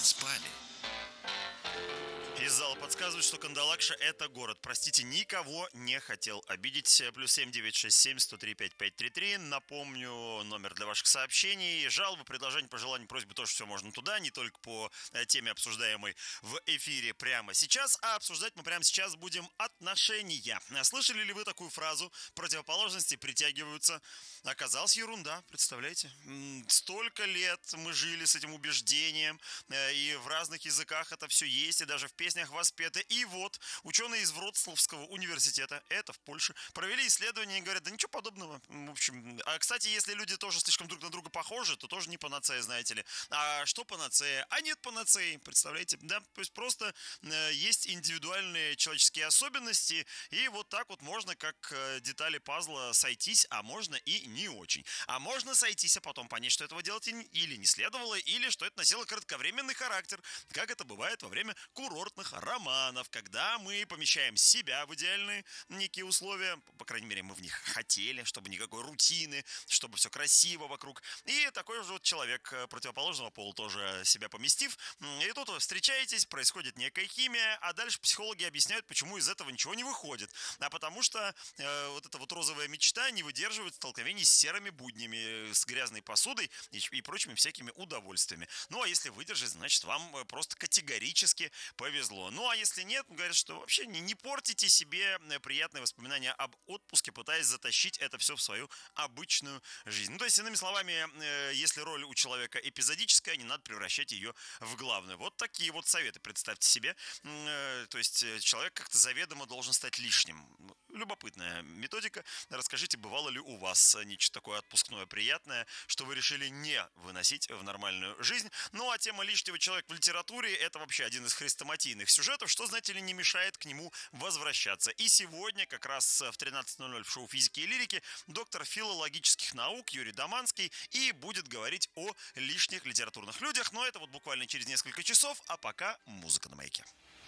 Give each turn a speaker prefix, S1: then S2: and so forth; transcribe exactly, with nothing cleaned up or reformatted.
S1: спали.
S2: Из зала подсказывают, что Кандалакша — это город. Простите, никого не хотел обидеть. Плюс семь девять шесть семь сто три пять пять три три. Напомню, номер для ваших сообщений. Жалобы, предложения, пожелания, просьбы тоже все можно туда. Не только по э, теме, обсуждаемой в эфире прямо сейчас. А обсуждать мы прямо сейчас будем отношения. Слышали ли вы такую фразу? Противоположности притягиваются. Оказалась ерунда, представляете? М, Столько лет мы жили с этим убеждением. э, И в разных языках это все есть. И даже в песнях воспеты. И вот ученые из Вроцлавского университета, это в Польше, провели исследование и говорят, да ничего подобного. В общем, а, кстати, если люди тоже слишком друг на друга похожи, то тоже не панацея, знаете ли. А что панацея? А нет панацеи, представляете? Да, то есть просто э, есть индивидуальные человеческие особенности, и вот так вот можно, как э, детали пазла, сойтись, а можно и не очень. А можно сойтись, а потом понять, что этого делать и не- или не следовало, или что это носило кратковременный характер, как это бывает во время курортных романов, когда мы помещаем себя в идеальные некие условия, по крайней мере, мы в них хотели, чтобы никакой рутины, чтобы все красиво вокруг. И такой же вот человек э, противоположного пола тоже себя поместив. М, И тут вы встречаетесь, происходит некая химия, а дальше психологи объясняют, почему из этого ничего не выходит. А потому что э, вот эта вот розовая мечта не выдерживает столкновений с серыми буднями, э, с грязной посудой и, ч- и прочими всякими удовольствиями. Ну, а если выдержит, значит, вам э, просто категорически повезло. Ну, а если нет, говорят, что вообще не, не портите себе э, приятные воспоминания об отпуске, пытаясь затащить это все в свою обычную жизнь. Ну, то есть, иными словами, э, если роль у человека эпизодическая, не надо превращать ее в главную. Вот такие вот советы, представьте себе. М, э, То есть, э, человек как-то заведомо должен стать лишним. Любопытная методика. Расскажите, бывало ли у вас нечто такое отпускное приятное, что вы решили не выносить в нормальную жизнь? Ну, а тема лишнего человека в литературе — это вообще один из хрестоматийных сюжетов, что, знаете ли, не мешает к нему возвращаться. И сегодня, как раз в тринадцать ноль ноль в шоу «Физики и лирики», доктор филологических наук Юрий Доманский и будет говорить о лишних литературных людях. Но это вот буквально через несколько часов, а пока музыка на маяке.